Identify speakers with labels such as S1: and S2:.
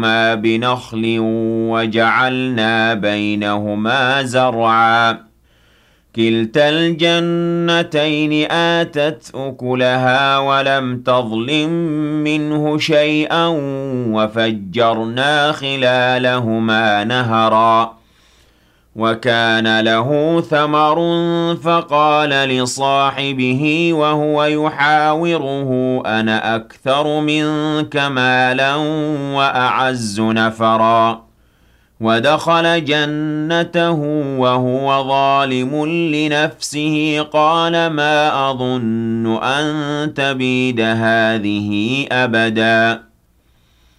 S1: بنخل وجعلنا بينهما زرعا كلتا الجنتين آتت أكلها ولم تظلم منه شيئا وفجرنا خلالهما نهرا وكان له ثمر فقال لصاحبه وهو يحاوره أنا أكثر منك مالا وأعز نفرا ودخل جنته وهو ظالم لنفسه قال ما أظن أن تبيد هذه أبدا